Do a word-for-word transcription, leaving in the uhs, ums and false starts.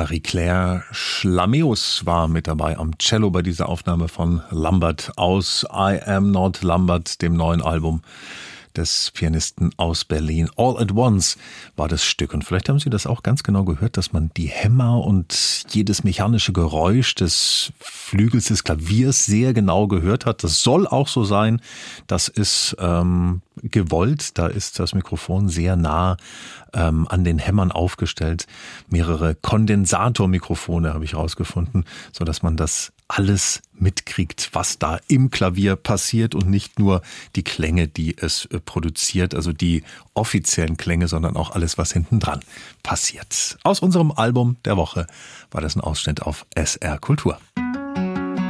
Marie-Claire Schlameus war mit dabei am Cello bei dieser Aufnahme von Lambert aus I Am Not Lambert, dem neuen Album des Pianisten aus Berlin. All at Once war das Stück. Und vielleicht haben Sie das auch ganz genau gehört, dass man die Hämmer und jedes mechanische Geräusch des Flügels des Klaviers sehr genau gehört hat. Das soll auch so sein. Das ist ähm, gewollt. Da ist das Mikrofon sehr nah ähm, an den Hämmern aufgestellt. Mehrere Kondensatormikrofone habe ich rausgefunden, sodass man das alles mitkriegt, was da im Klavier passiert und nicht nur die Klänge, die es äh, produziert, also die offiziellen Klänge, sondern auch alles, was hinten dran passiert. Aus unserem Album der Woche war das ein Ausschnitt auf S R Kultur.